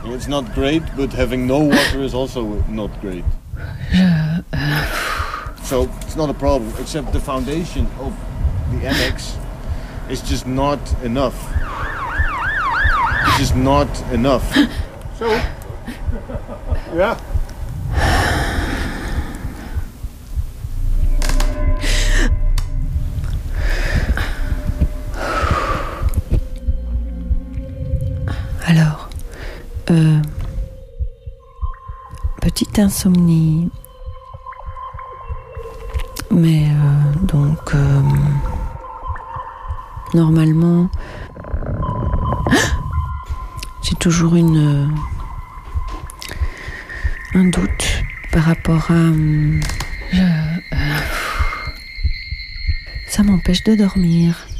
It's not great, but having no water is also not great. So it's not a problem, except the foundation of the annex is just not enough. It's just not enough. So, yeah. Alors, petite insomnie, mais donc normalement j'ai toujours un doute par rapport à ça m'empêche de dormir.